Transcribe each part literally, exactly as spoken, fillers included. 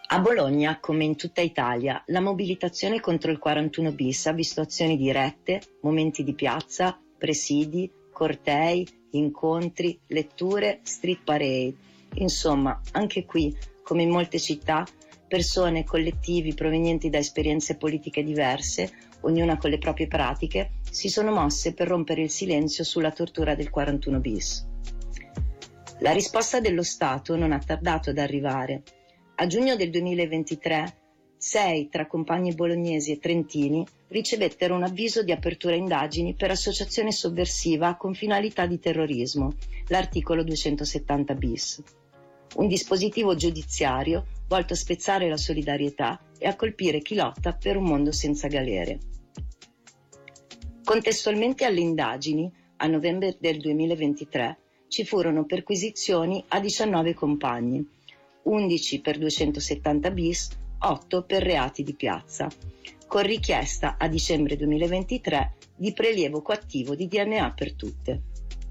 A Bologna, come in tutta Italia, la mobilitazione contro il quarantuno bis ha visto azioni dirette, momenti di piazza, presidi, cortei, incontri, letture, street parade. Insomma, anche qui, come in molte città, persone e collettivi provenienti da esperienze politiche diverse, ognuna con le proprie pratiche, si sono mosse per rompere il silenzio sulla tortura del quarantuno bis. La risposta dello Stato non ha tardato ad arrivare. A giugno del duemilaventitré, sei tra compagni bolognesi e trentini ricevettero un avviso di apertura indagini per associazione sovversiva con finalità di terrorismo, l'articolo duecentosettanta bis. Un dispositivo giudiziario volto a spezzare la solidarietà e a colpire chi lotta per un mondo senza galere. Contestualmente alle indagini, a novembre del duemilaventitré, ci furono perquisizioni a diciannove compagni, undici per duecentosettanta bis, otto per reati di piazza, con richiesta a dicembre duemilaventitré di prelievo coattivo di D N A per tutte.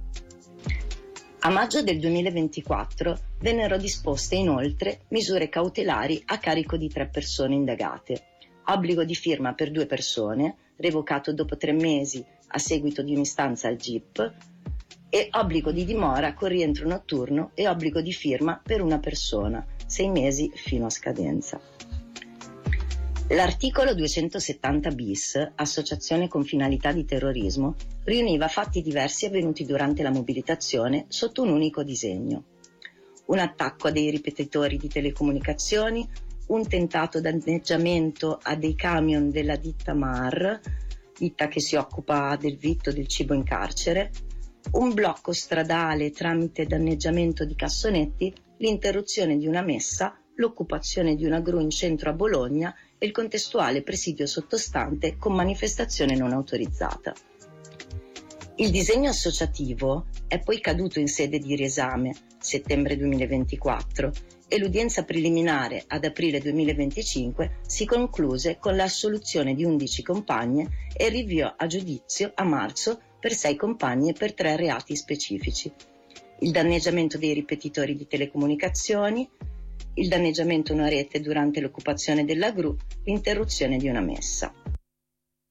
A maggio del duemilaventiquattro vennero disposte inoltre misure cautelari a carico di tre persone indagate, obbligo di firma per due persone, revocato dopo tre mesi a seguito di un'istanza al G I P, e obbligo di dimora con rientro notturno e obbligo di firma per una persona, sei mesi fino a scadenza. L'articolo duecentosettanta bis, associazione con finalità di terrorismo, riuniva fatti diversi avvenuti durante la mobilitazione sotto un unico disegno. Un attacco a dei ripetitori di telecomunicazioni, un tentato danneggiamento a dei camion della ditta M A R, ditta che si occupa del vitto del cibo in carcere, un blocco stradale tramite danneggiamento di cassonetti, l'interruzione di una messa, l'occupazione di una gru in centro a Bologna e il contestuale presidio sottostante con manifestazione non autorizzata. Il disegno associativo è poi caduto in sede di riesame, settembre duemilaventiquattro, e l'udienza preliminare ad aprile duemilaventicinque si concluse con l'assoluzione di undici compagne e il rinvio a giudizio a marzo per sei compagne per tre reati specifici: il danneggiamento dei ripetitori di telecomunicazioni, il danneggiamento a una rete durante l'occupazione della gru, l'interruzione di una messa.